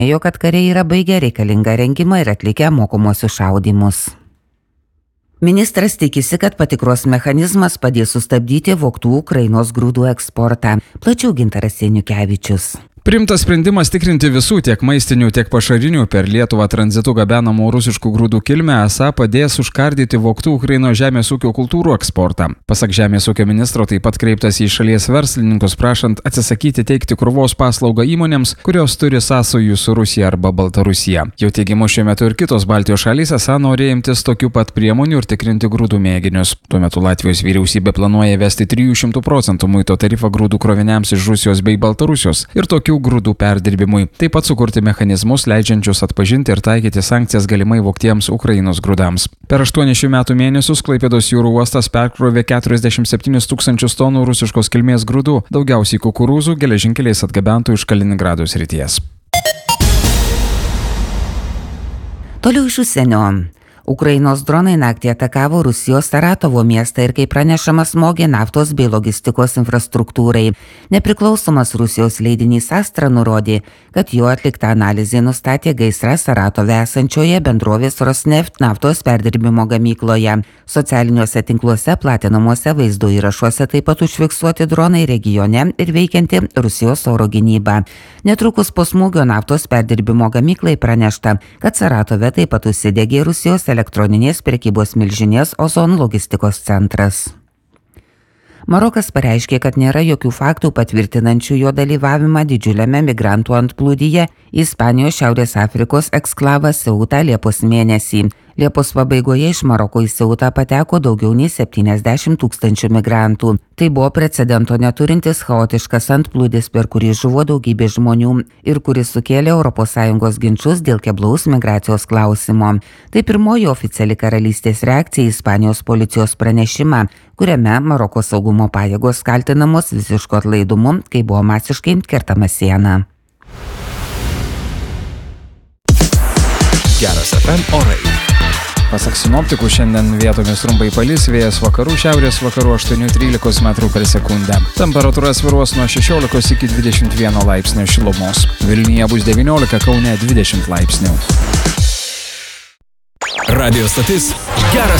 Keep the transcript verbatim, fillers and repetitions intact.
Jo, kad kariai yra baigę reikalingą rengimą ir atlikę mokomosius šaudymus. Ministras tikisi, kad patikros mechanizmas padės sustabdyti vogtų Ukrainos grūdų eksportą. Plačiau Gintaras Janukevičius. Priimtas sprendimas tikrinti visų tiek maistinių, tiek pašarinių per Lietuvą tranzitu gabenamų rusiškų grūdų kilmę esą padės užkardyti vogtų Ukrainos žemės ūkio kultūrų eksportą. Pasak žemės ūkio ministro taip pat kreiptas į šalies verslininkus prašant atsisakyti teikti krovos paslaugą įmonėms, kurios turi sąsajų su Rusija arba Baltarusija. Jo teigimu šiuo metu ir kitos Baltijos šalys esą nori imtis tokių pat priemonių ir tikrinti grūdų mėginius. Tuo metu Latvijos vyriausybė planuoja vesti trijų šimtų procentų muito tarifą grūdų kroviniams iš Rusijos bei Baltarusijos ir tokių grūdų perdirbimui. Taip pat sukurti mechanizmus, leidžiančius atpažinti ir taikyti sankcijas galimai vogtiems Ukrainos grūdams. Per aštuonis šių metų mėnesius Klaipėdos jūrų uostas perkrovė keturiasdešimt septynis tūkstančius tonų rusiškos kilmės grūdų, daugiausiai kukurūzų geležinkeliais atgabentų iš Kaliningrado srities. Toliau iš užsienio. Ukrainos dronai naktį atakavo Rusijos Saratovo miestą ir, kaip pranešama, smogė naftos bei logistikos infrastruktūrai. Nepriklausomas Rusijos leidinys Astra nurodė, kad jo atlikta analizė nustatė gaisrą Saratove esančioje bendrovės Rosneft naftos perdirbimo gamykloje. Socialiniuose tinkluose platinamuose vaizdo įrašuose taip pat užfiksuoti dronai regione ir veikianti Rusijos oro gynyba. Netrukus po smūgio naftos perdirbimo gamyklai pranešta, kad Saratove taip pat užsidegė Rusijos elektroninės prekybos milžinės Ozon logistikos centras. Marokas pareiškė, kad nėra jokių faktų patvirtinančių jo dalyvavimą didžiuliame migrantų antplūdyje į Ispanijos Šiaurės Afrikos eksklavą Seutą Liepos mėnesį. Liepos pabaigoje iš Maroko į Seutą pateko daugiau nei septyniasdešimt tūkstančių migrantų. Tai buvo precedento neturintis chaotiškas antplūdis, per kurį žuvo daugybė žmonių ir kuris sukėlė Europos Sąjungos ginčus dėl keblaus migracijos klausimo. Tai pirmoji oficiali karalystės reakcija į Ispanijos policijos pranešimą, kuriame Maroko saugumo pajėgos kaltinamos visišku atlaidumu, kai buvo masiškai kertama siena. Geras F M orai. Pasak sinoptikų, šiandien vietomis trumpai palis, vėjas vakarų šiaurės vakarų aštuoni trylika metrų per sekundę. Temperatūra svyruos nuo šešiolikos iki dvidešimt vieno laipsnio šilumos. Vilniuje bus devyniolika, Kaune dvidešimt laipsnių. Radio stotis Geras